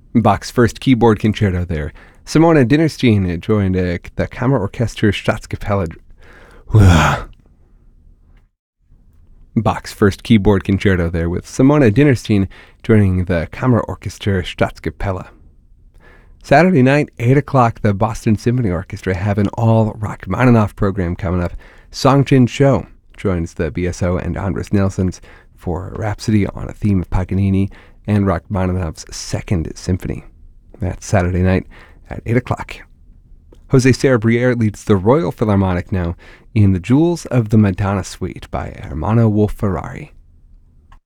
Bach's first keyboard concerto there. Simona Dinnerstein joined the Kammerorchester Staatskapelle. Bach's first keyboard concerto there with Simona Dinnerstein joining the Kammerorchester Staatskapelle. Saturday night, 8 o'clock, the Boston Symphony Orchestra have an all-Rachmaninoff program coming up. Song-Jin Cho joins the BSO and Andres Nelsons for Rhapsody on a Theme of Paganini and Rachmaninoff's Second Symphony. That's Saturday night at 8 o'clock. Jose Serra-Briere leads the Royal Philharmonic now in the Jewels of the Madonna Suite by Ermanno Wolf-Ferrari.